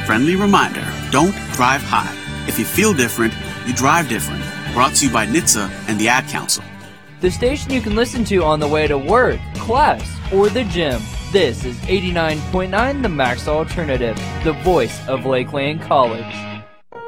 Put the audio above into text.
Friendly reminder, don't drive high. If you feel different, you drive different. Brought to you by NHTSA and the Ad Council. The station you can listen to on the way to work, class, or the gym. This is 89.9 The Max Alternative, the voice of Lakeland College.